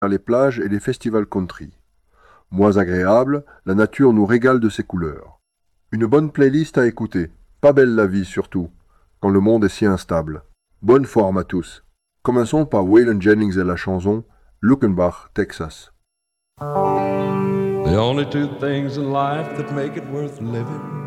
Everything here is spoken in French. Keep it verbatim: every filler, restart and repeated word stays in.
les plages et les festivals country. Moins agréable, la nature nous régale de ses couleurs. Une bonne playlist à écouter, pas belle la vie surtout, quand le monde est si instable. Bonne forme à tous. Commençons par Waylon Jennings et la chanson Luckenbach, Texas. The only two things in life that make it worth living